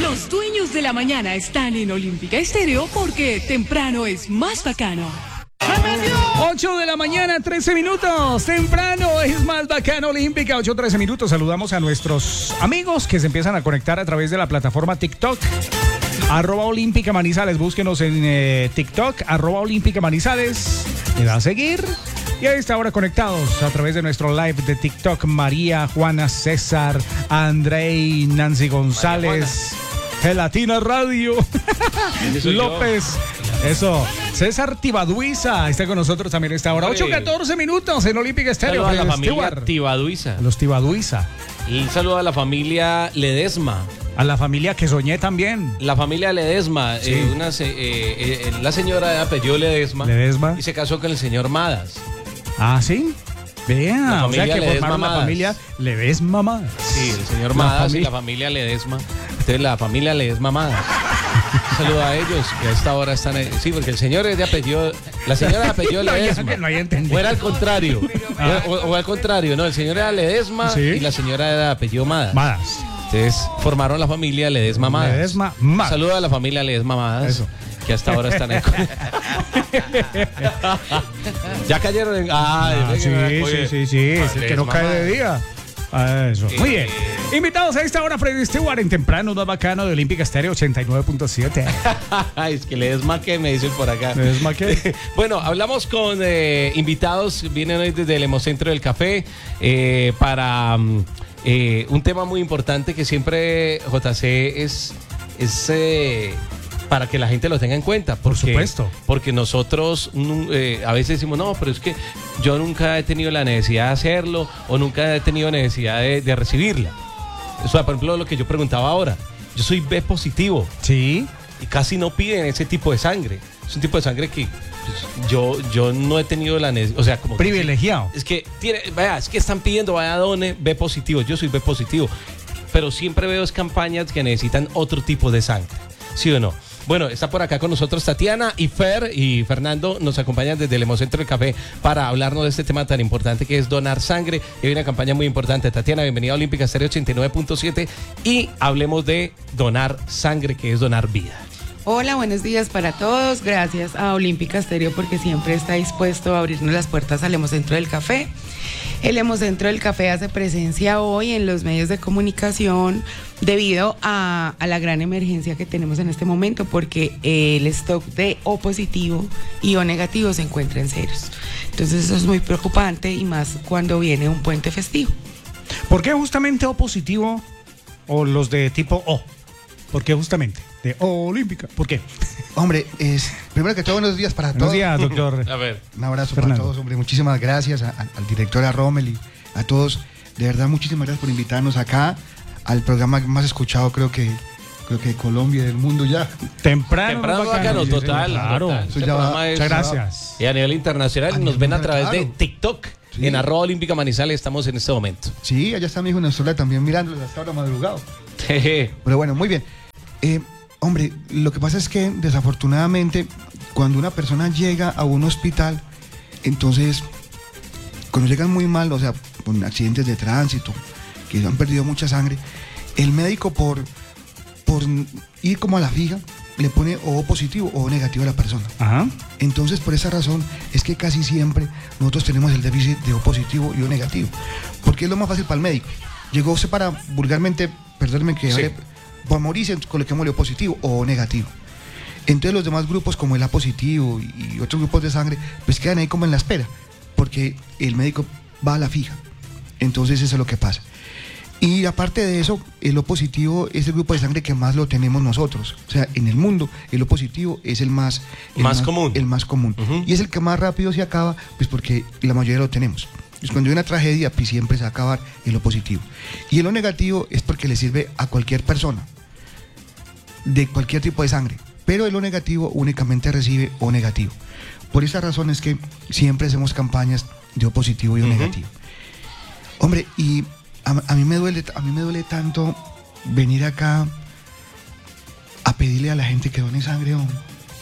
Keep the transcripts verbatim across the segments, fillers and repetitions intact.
Los dueños de la mañana están en Olímpica Estéreo porque temprano es más bacano. ocho de la mañana, trece minutos. Temprano es más bacano Olímpica, ocho, trece minutos. Saludamos a nuestros amigos que se empiezan a conectar a través de la plataforma TikTok. Arroba Olímpica Manizales. Búsquenos en eh, TikTok, arroba Olímpica Manizales. Le da a seguir. Y a esta hora conectados a través de nuestro live de TikTok. María, Juana, César, Andrei, Nancy González, Gelatina Radio, López. Eso, César Tibaduiza está con nosotros también a esta hora. ocho, catorce minutos en Olímpica Estéreo. Saludos a la familia Tibaduiza. Los Tibaduiza. Y un saludo a la familia Ledesma. A la familia que soñé también. La familia Ledesma. Sí. Eh, una, se- eh, eh, la señora de apellido Ledesma. Ledesma. Y se casó con el señor Madas. Ah, ¿sí? Vean, La o sea familia que Ledesma formaron la Madas. familia Ledesma Madas. Sí, el señor La Madas y familia- la familia Ledesma. Entonces la familia Ledesma Madas. Un saludo a ellos que a esta hora están ahí. Sí, porque el señor es de apellido. La señora de apellido No, ya Ledesma. que no haya entendido. O era al contrario. O, o- o al contrario, no, el señor era Ledesma Sí. y la señora era de apellido Madas. Madas. Entonces formaron la familia Ledesma Madas. Ledesma Madas. Saludos a la familia Ledesma Madas. Eso. Que hasta ahora están ahí. Ya cayeron en. Ay, Ah, sí, oye, sí, sí, sí, es el que no Ledesma cae de Madas. día. Ah, eso. Muy bien. Eh. Invitados a esta hora, Freddy Stewart en temprano, más bacano de Olímpica Estéreo ochenta y nueve punto siete. Ay, es que Ledesma que me dicen por acá. ¿Ledesma qué? Bueno, hablamos con eh, invitados, vienen hoy desde el Hemocentro del Café eh, para mm, eh, un tema muy importante que siempre J C es, es eh, para que la gente lo tenga en cuenta. Porque, supuesto. Porque nosotros mm, eh, a veces decimos, no, pero es que yo nunca he tenido la necesidad de hacerlo o nunca he tenido necesidad de, de recibirla. O sea, por ejemplo, lo que yo preguntaba ahora, yo soy B positivo. Sí. Y casi no piden ese tipo de sangre. Es un tipo de sangre que pues, yo, yo no he tenido la necesidad. O sea, como. Privilegiado. Es que, tiene, vaya, es que están pidiendo, vaya, done B positivo. Yo soy B positivo. Pero siempre veo es campañas que necesitan otro tipo de sangre. ¿Sí o no? Bueno, está por acá con nosotros Tatiana y Fer y Fernando nos acompañan desde el Hemocentro del Café para hablarnos de este tema tan importante que es donar sangre. Y hay una campaña muy importante. Tatiana, bienvenida a Olímpica Estéreo ochenta y nueve punto siete y hablemos de donar sangre, que es donar vida. Hola, buenos días para todos. Gracias a Olímpica Estéreo porque siempre está dispuesto a abrirnos las puertas al Hemocentro del Café. El Hemocentro del Café hace presencia hoy en los medios de comunicación debido a, a la gran emergencia que tenemos en este momento porque el stock de O positivo y O negativo se encuentra en ceros. Entonces eso es muy preocupante y más cuando viene un puente festivo. ¿Por qué justamente O positivo o los de tipo O? ¿Por qué justamente? De O Olímpica. ¿Por qué? Hombre, es, primero que todo, buenos días para Buenos todos. días, doctor. A ver. Un abrazo Fernando. para todos, hombre. Muchísimas gracias a- a- al director, a Rommel y a todos. De verdad, muchísimas gracias por invitarnos acá al programa más escuchado, creo que creo que de Colombia, del mundo ya. Temprano. Temprano más bacano, Sí, señor. total. Claro. total. Eso Este ya va- programa es- Muchas gracias. Y a nivel internacional A nos nivel ven a través de claro. TikTok. Sí. En arroba Olímpica Manizales estamos en este momento. Sí, allá está mi hijo Nestor también mirándolos hasta ahora madrugado. Jeje. Pero bueno, muy bien. Eh, hombre, lo que pasa es que desafortunadamente cuando una persona llega a un hospital, entonces cuando llegan muy mal, o sea, con accidentes de tránsito, que han perdido mucha sangre, el médico por, por ir como a la fija, le pone O positivo o O negativo a la persona. Ajá. Entonces, por esa razón es que casi siempre nosotros tenemos el déficit de O positivo y O negativo. Porque es lo más fácil para el médico. Llegó usted para, vulgarmente, perdóneme que Sí. hable, para morirse, coloquémosle O positivo o O negativo. Entonces los demás grupos como el A positivo y otros grupos de sangre, pues quedan ahí como en la espera, porque el médico va a la fija. Entonces eso es lo que pasa. Y aparte de eso, el O positivo es el grupo de sangre que más lo tenemos nosotros. O sea, en el mundo, el O positivo es el más, el Más común. El más común. Ujú. Y es el que más rápido se acaba, pues porque la mayoría lo tenemos. Pues cuando hay una tragedia, pues siempre se va a acabar el O positivo. Y el O negativo es porque le sirve a cualquier persona, de cualquier tipo de sangre. Pero el O negativo únicamente recibe O negativo. Por esa razón es que siempre hacemos campañas de O positivo y O Ujú. negativo. Hombre, y a, a mí me duele, a mí me duele tanto venir acá a pedirle a la gente que done sangre, hombre.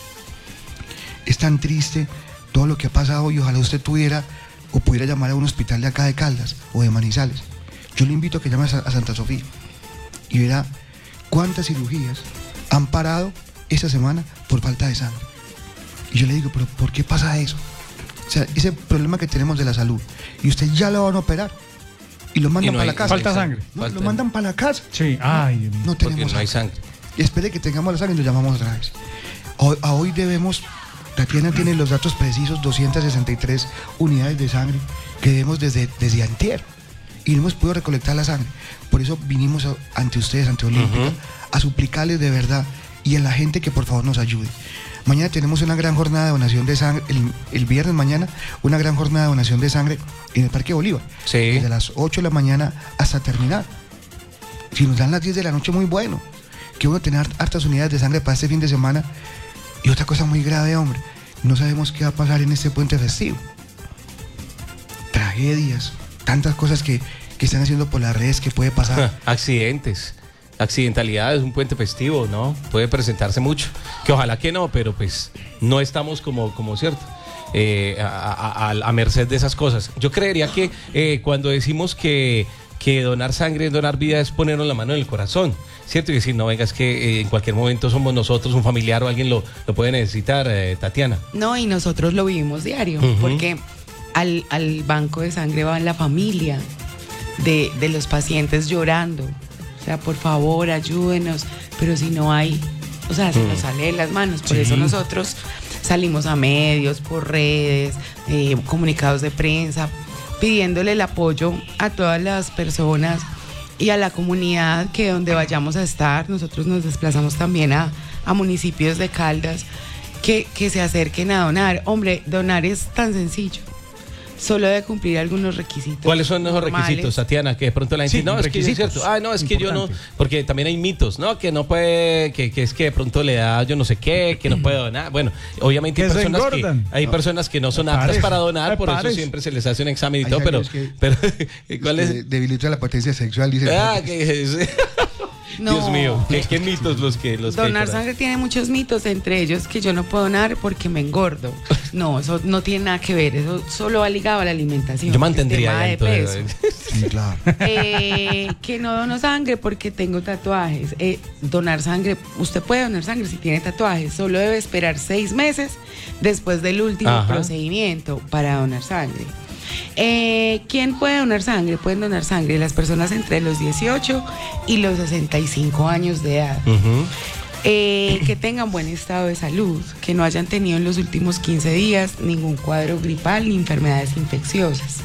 Es tan triste todo lo que ha pasado y ojalá usted tuviera o pudiera llamar a un hospital de acá de Caldas o de Manizales. Yo le invito a que llame a, Sa- a Santa Sofía y verá ¿cuántas cirugías han parado esta semana por falta de sangre? Y yo le digo, pero ¿por qué pasa eso? O sea, ese problema que tenemos de la salud, y usted ya lo van a operar, y lo mandan no para hay- la casa. falta sangre. No, Falta- lo mandan para la casa. Sí, ay, Dios mío. No Porque tenemos no hay sangre. sangre. Y espere que tengamos la sangre y lo llamamos otra vez. Hoy, a hoy debemos, Tatiana tiene los datos precisos, doscientas sesenta y tres unidades de sangre que debemos desde, desde antier. Y no hemos podido recolectar la sangre. Por eso vinimos a- ante ustedes, ante Olímpica, Ujú. a suplicarles de verdad y a la gente que por favor nos ayude. Mañana tenemos una gran jornada de donación de sangre, el, el viernes mañana, una gran jornada de donación de sangre en el Parque Bolívar. Sí. Desde las ocho de la mañana hasta terminar. Si nos dan las diez de la noche, muy bueno. Que uno tener hartas unidades de sangre para este fin de semana. Y otra cosa muy grave, hombre, no sabemos qué va a pasar en este puente festivo. Tragedias, tantas cosas que, que están haciendo por las redes que puede pasar. Accidentes, accidentalidades, un puente festivo, ¿no? Puede presentarse mucho. Que ojalá que no, pero pues no estamos como, como cierto. eh, a, a- a- a merced de esas cosas. Yo creería que eh, cuando decimos que, que donar sangre, donar vida es ponernos la mano en el corazón, ¿cierto? Y decir, no, venga, es que eh, en cualquier momento somos nosotros, un familiar o alguien lo, lo puede necesitar, eh, Tatiana. No, y nosotros lo vivimos diario, Ujú. porque al, al banco de sangre va la familia de, de los pacientes llorando. O sea, por favor, ayúdenos, pero si no hay, o sea, se nos sale de las manos. Por Sí. eso nosotros salimos a medios, por redes, eh, comunicados de prensa, pidiéndole el apoyo a todas las personas y a la comunidad que donde vayamos a estar, nosotros nos desplazamos también a, a municipios de Caldas, que, que se acerquen a donar. Hombre, donar es tan sencillo, solo de cumplir algunos requisitos. ¿Cuáles son esos normales. requisitos, Tatiana? Que de pronto la gente Sí, no, es que es requisitos. cierto. Ah, no, es que yo no, Importante. porque también hay mitos, ¿no? Que no puede, que, que es que de pronto le da yo no sé qué, que no puede donar. Bueno, obviamente hay Que se personas que, engordan. hay personas que no son Me aptas parece, para donar, me por eso parece. siempre se les hace un examen y Hay todo, pero, años que- pero ¿cuál Este, es? debilita la potencia sexual, dice. Ah, que es- No. Dios mío, ¿qué, qué mitos los que los que hay Donar por ahí? sangre tiene muchos mitos, entre ellos que yo no puedo donar porque me engordo. No, eso no tiene nada que ver, eso solo va ligado a la alimentación. Yo mantendría el tema ya, de entonces, peso. Sí, claro. Eh, que no dono sangre porque tengo tatuajes. Eh, donar sangre, usted puede donar sangre si tiene tatuajes, solo debe esperar seis meses después del último Ajá. procedimiento para donar sangre. Eh, ¿Quién puede donar sangre? Pueden donar sangre las personas entre los dieciocho y los sesenta y cinco años de edad. Ujú. Eh, que tengan buen estado de salud, que no hayan tenido en los últimos quince días ningún cuadro gripal ni enfermedades infecciosas.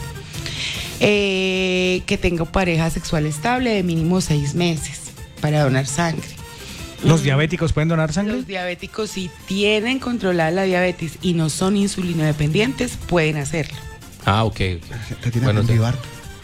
Eh, que tenga pareja sexual estable de mínimo seis meses para donar sangre. ¿Los Mm, diabéticos pueden donar sangre? Los diabéticos, si tienen controlada la diabetes y no son insulinodependientes, pueden hacerlo. Ah, ok. Tatiana Bueno, aprendió te- harto.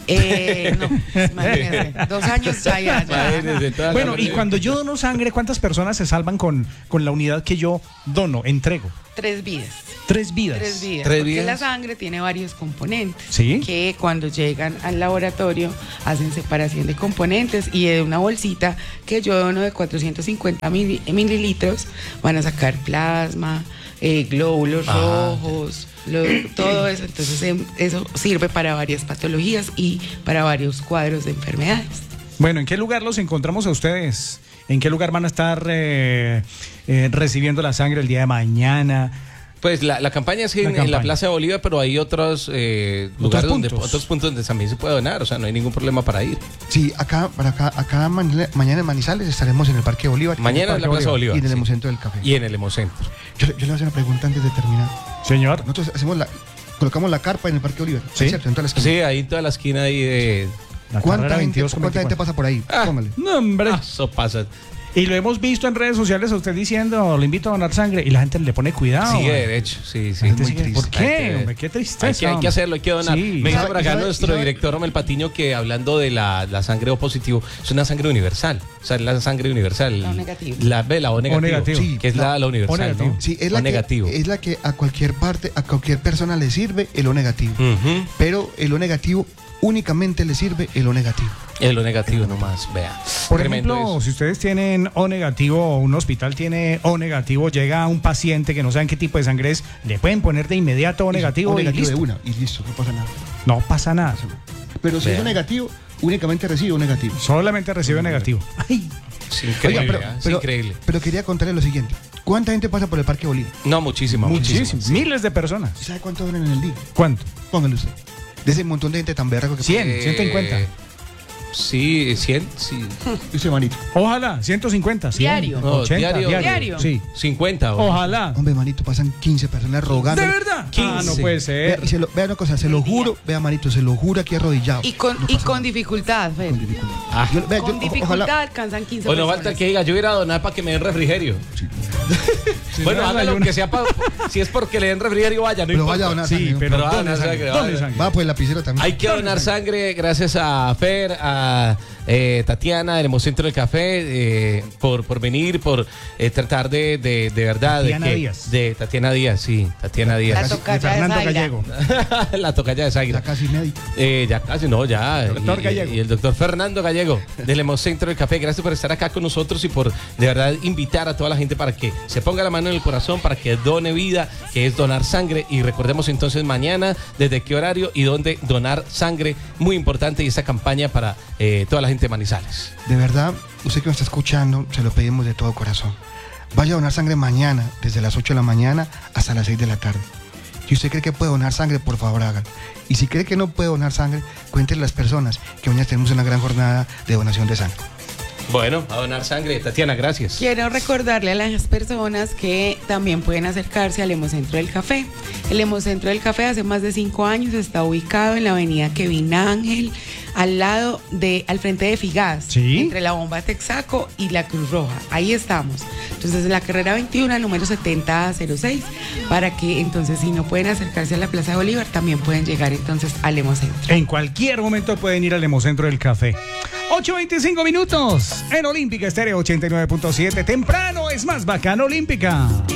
Eh, no, imagínense, dos años ya, ya, ya. Imagínense, toda la Bueno, y familia. cuando yo dono sangre, ¿cuántas personas se salvan con, con la unidad que yo dono, entrego? Tres vidas. Tres vidas. Tres vidas. Tres porque vidas. la sangre tiene varios componentes. Sí. Que cuando llegan al laboratorio hacen separación de componentes y de una bolsita que yo dono de cuatrocientos cincuenta mil- mililitros van a sacar plasma, eh, glóbulos Ah, rojos, lo- todo eso. Entonces em, eso sirve para varias patologías y para varios cuadros de enfermedades. Bueno, ¿en qué lugar los encontramos a ustedes? ¿En qué lugar van a estar eh, eh, recibiendo la sangre el día de mañana? Pues la, la campaña es en, La en la campaña. Plaza de Bolívar, pero hay otros eh, lugares donde puntos. otros puntos donde también se puede donar, o sea, no hay ningún problema para ir. Sí, acá, para acá, acá mañana mañana en Manizales estaremos en el Parque Bolívar. Mañana en la Plaza de Bolívar. Y en el sí. Hemocentro del Café. Y en el Hemocentro. Yo, yo le voy a hacer una pregunta antes de terminar. Señor. Nosotros hacemos la, colocamos la carpa en el Parque Bolívar. Sí. ¿Cierto? En toda la esquina. Sí, ahí en toda la esquina ahí de... La ¿Cuánta, carrera gente, veintidós con ¿Cuánta gente veinticuatro. pasa por ahí? Ah. Póngale. No, hombre. Ah, eso pasa. Y lo hemos visto en redes sociales a usted diciendo, le invito a donar sangre, y la gente le pone cuidado. Sigue hombre. derecho, sí, La sí. gente muy sigue- triste. ¿Por qué, Hay que- hombre? Qué tristeza. Hay que, hay que hombre. hacerlo, hay que donar. Sí. Me dice ¿Sabe- por acá sabe- nuestro sabe- director Romel Patiño que hablando de la, la sangre O positivo, es una sangre universal. O sea, es la sangre universal. La O negativo. La, ve, la O negativo. negativo. Sí, que es la, la universal, O negativo. ¿no? Sí, es O la, que, negativo. es la que a cualquier parte, a cualquier persona le sirve el O negativo. Ujú. Pero el O negativo únicamente le sirve el O negativo. Es lo negativo nomás, vea. Por Tremendo ejemplo, eso. si ustedes tienen O negativo o un hospital tiene O negativo, llega un paciente que no saben qué tipo de sangre es, le pueden poner de inmediato O negativo, O y negativo de listo. una y listo, no pasa nada. No pasa nada. Pero si Vea. es O negativo, únicamente recibe O negativo. Solamente recibe negativo. Ay, Es increíble, Oiga, pero, ¿eh? es pero- increíble. pero quería contarle lo siguiente. ¿Cuánta gente pasa por el Parque Bolívar? No, muchísimo, muchísimo. Muchísimos. Miles de personas. ¿Y sabe cuánto duran en el día? ¿Cuánto? Póngale usted. De ese montón de gente tan berraco que cien, Eh, ciento cincuenta. Sí, cien, sí. Ese manito. Ojalá, ciento cincuenta. cien, Diario. No, ochenta, diario. Diario. Sí. cincuenta. ¿o? Ojalá. Hombre, manito, pasan quince personas rogando. ¿De verdad? Ah, no quince. puede Vea, ser. y se lo, vea una cosa, se lo juro, vea, manito, se lo juro aquí arrodillado. Y con, No y pasa con nada. dificultad, Fer. Con dificultad. Ah. Yo- vea, yo- Con o- dificultad ojalá- alcanzan quince Bueno, personas. falta que diga, yo voy a ir a donar para que me den refrigerio. Bueno, no, hágalo ayuno. que sea para. Si es porque le den refrigerio, vaya, no Pero importa. vaya a donar Sí, sangre, pero Pero va a done donar sangre, sangre, done va a sangre. Va, pues el lapicero también. Hay que donar sangre gracias a Fer, a eh, Tatiana del Hemocentro del Café, eh, por, por venir, por eh, tratar de, de, de verdad. Tatiana de que- Díaz. De Tatiana Díaz, sí, Tatiana La Díaz. De tocaya de Fernando Zaira. Gallego. La tocaya de Ya Zaira. casi médico. Eh, ya casi, no, ya. Doctor y, Gallego. y el doctor Fernando Gallego del Hemocentro del Café. Gracias por estar acá con nosotros y por de verdad invitar a toda la gente para que se ponga la mano en el corazón, para que done vida, que es donar sangre. Y recordemos entonces mañana desde qué horario y dónde donar sangre. Muy importante y esta campaña para eh, toda la gente de Manizales. De verdad, usted que nos está escuchando, se lo pedimos de todo corazón. Vaya a donar sangre mañana, desde las ocho de la mañana hasta las seis de la tarde. Si usted cree que puede donar sangre, por favor hágalo. Y si cree que no puede donar sangre, cuéntenle a las personas que mañana tenemos una gran jornada de donación de sangre. Bueno, a donar sangre. Tatiana, gracias. Quiero recordarle a las personas que también pueden acercarse al Hemocentro del Café. El Hemocentro del Café hace más de cinco años está ubicado en la avenida Kevin Ángel, al lado de, al frente de Figas, Sí. entre la Bomba Texaco y la Cruz Roja. Ahí estamos. Entonces, en la carrera veintiuno, número setenta cero seis, para que entonces, si no pueden acercarse a la Plaza de Bolívar, también pueden llegar entonces al Hemocentro. En cualquier momento pueden ir al Hemocentro del Café. ocho veinticinco minutos en Olímpica Estéreo ochenta y nueve punto siete. Temprano es más bacano Olímpica.